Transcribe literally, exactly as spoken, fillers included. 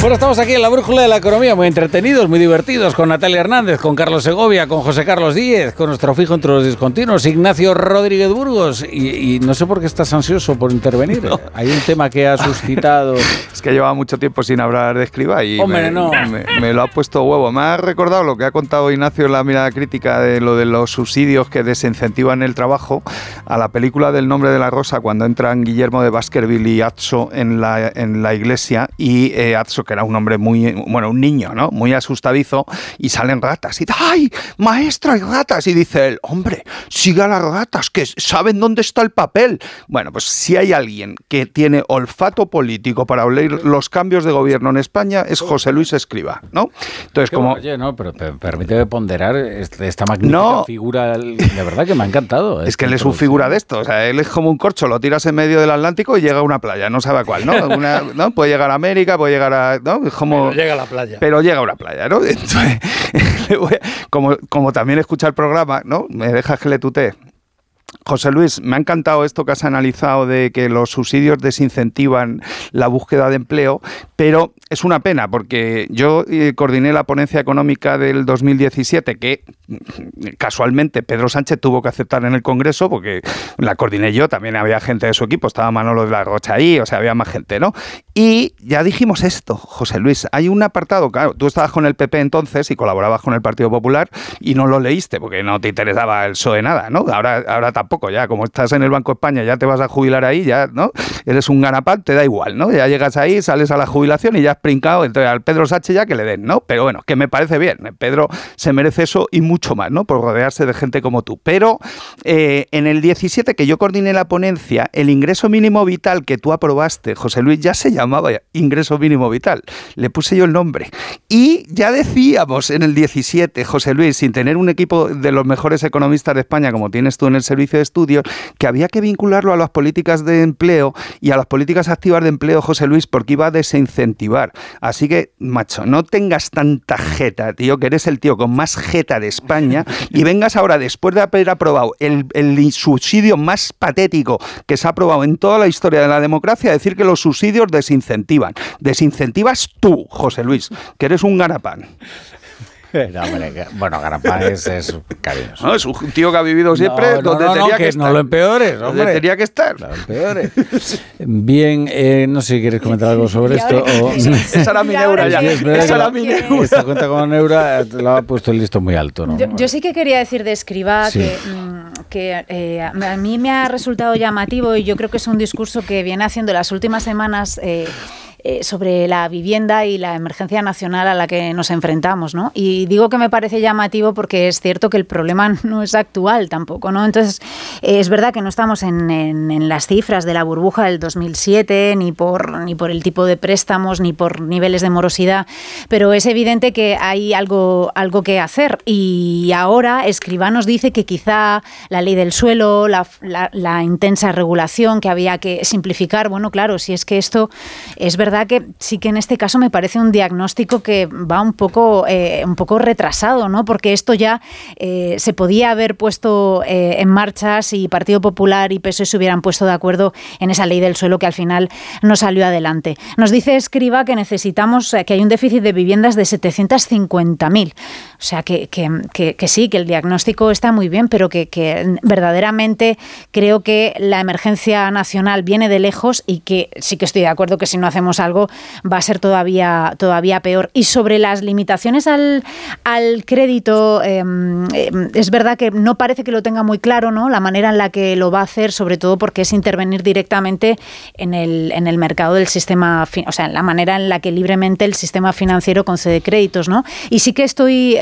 Bueno, estamos aquí en la Brújula de la Economía, muy entretenidos, muy divertidos, con Natalia Hernández, con Carlos Segovia, con José Carlos Díez, con nuestro fijo entre los discontinuos, Ignacio Rodríguez Burgos, y, y no sé por qué estás ansioso por intervenir. No. Hay un tema que ha suscitado... Es que llevaba mucho tiempo sin hablar de Escrivá y Hombre, me, no. me, me lo ha puesto huevo. Me ha recordado lo que ha contado Ignacio en la mirada crítica de lo de los subsidios que desincentivan el trabajo a la película del Nombre de la Rosa, cuando entran Guillermo de Baskerville y Atso en la, en la iglesia, y eh, Atso, que era un hombre muy, bueno, un niño, ¿no? Muy asustadizo, y salen ratas, y ¡ay, maestro, hay ratas! Y dice él, hombre, siga las ratas, que saben dónde está el papel. Bueno, pues si hay alguien que tiene olfato político para oler los cambios de gobierno en España, es José Luis Escrivá, ¿no? Entonces, Qué como... Oye, no, pero permíteme ponderar esta magnífica no, figura, de verdad que me ha encantado. Es que él es un figura de esto, o sea, él es como un corcho, lo tiras en medio del Atlántico y llega a una playa, no sabe a cuál, ¿no? Una, ¿no? Puede llegar a América, puede llegar a... ¿no? Es como, pero llega a la playa. Pero llega a una playa, ¿no? Entonces, como, como también escucha el programa, ¿no? Me dejas que le tutee. José Luis, me ha encantado esto que has analizado de que los subsidios desincentivan la búsqueda de empleo, pero es una pena porque yo eh, coordiné la ponencia económica del dos mil diecisiete que casualmente Pedro Sánchez tuvo que aceptar en el Congreso porque la coordiné yo, también había gente de su equipo, estaba Manolo de la Rocha ahí, o sea, había más gente, ¿no? Y ya dijimos esto, José Luis, hay un apartado, claro, tú estabas con el P P entonces y colaborabas con el Partido Popular y no lo leíste porque no te interesaba el P S O E nada, ¿no? Ahora, ahora tampoco, ya como estás en el Banco de España, ya te vas a jubilar ahí, ya, ¿no? Eres un ganapán, te da igual, ¿no? Ya llegas ahí, sales a la jubilación y ya has brincado, entonces al Pedro Sánchez ya que le den, ¿no? Pero bueno, que me parece bien, Pedro se merece eso y mucho más, ¿no? Por rodearse de gente como tú. Pero eh, en el diecisiete, que yo coordiné la ponencia, el ingreso mínimo vital que tú aprobaste, José Luis, ya se llamaba ingreso mínimo vital. Le puse yo el nombre. Y ya decíamos en el diecisiete, José Luis, sin tener un equipo de los mejores economistas de España, como tienes tú en el Servicio de Estudios, que había que vincularlo a las políticas de empleo y a las políticas activas de empleo, José Luis, porque iba a desincentivar. Así que, macho, no tengas tanta jeta, tío, que eres el tío con más jeta de España, y vengas ahora, después de haber aprobado el, el subsidio más patético que se ha aprobado en toda la historia de la democracia, a decir que los subsidios desincentivan. Desincentivas tú, José Luis, que eres un ganapán. No, hombre, bueno, Garapán es, es cariñoso. No, es un tío que ha vivido siempre no, no, donde no, tenía no, que, que estar. No lo empeores, hombre. Donde tenía que estar. No lo empeores. Bien, eh, no sé si quieres comentar algo sobre esto. O... Esa era mi neura ya. Sí, Esa era mi neura. Esta cuenta con neura lo ha puesto el listo muy alto, ¿no? Yo, yo sí que quería decir de Escrivá sí. que, que eh, a mí me ha resultado llamativo y yo creo que es un discurso que viene haciendo las últimas semanas eh, Eh, sobre la vivienda y la emergencia nacional a la que nos enfrentamos, ¿no? Y digo que me parece llamativo porque es cierto que el problema no es actual tampoco, ¿no? Entonces, eh, es verdad que no estamos en, en, en las cifras de la burbuja del dos mil siete, ni por, ni por el tipo de préstamos, ni por niveles de morosidad, pero es evidente que hay algo, algo que hacer. Y ahora Escrivá nos dice que quizá la ley del suelo, la, la, la intensa regulación que había que simplificar, bueno, claro, si es que esto es verdad que sí que en este caso me parece un diagnóstico que va un poco, eh, un poco retrasado, ¿no? Porque esto ya eh, se podía haber puesto eh, en marcha si Partido Popular y P S O E se hubieran puesto de acuerdo en esa ley del suelo que al final no salió adelante. Nos dice Escrivá que necesitamos, que hay un déficit de viviendas de setecientos cincuenta mil. O sea, que, que, que, que sí, que el diagnóstico está muy bien, pero que, que verdaderamente creo que la emergencia nacional viene de lejos y que sí que estoy de acuerdo que si no hacemos algo va a ser todavía, todavía peor. Y sobre las limitaciones al, al crédito, eh, eh, es verdad que no parece que lo tenga muy claro, ¿no? La manera en la que lo va a hacer, sobre todo porque es intervenir directamente en el, en el mercado del sistema, o sea, en la manera en la que libremente el sistema financiero concede créditos, ¿no? Y sí que estoy